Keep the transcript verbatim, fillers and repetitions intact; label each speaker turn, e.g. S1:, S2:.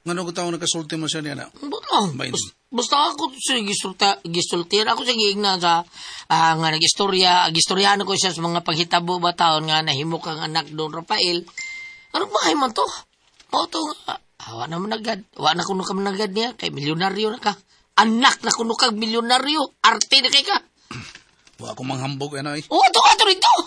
S1: Ngano ko taong nakasulti mo siya niya na?
S2: Basta, basta, basta ako siya gisulta, gisultir. Ako siya giigna sa, uh, nga nag-istorya, gistoryahan ko siya sa mga paghitabo ba taon nga nahimok ang anak doon, Rafael. Anong mahay man to? O to nga, awa na managad. Awa na kuno ka managad niya, kay milyonaryo na ka. Anak na kuno kag milyonaryo, arte na kay ka.
S1: Wa ko manghambog, ano eh.
S2: O, ito ka, ito rito.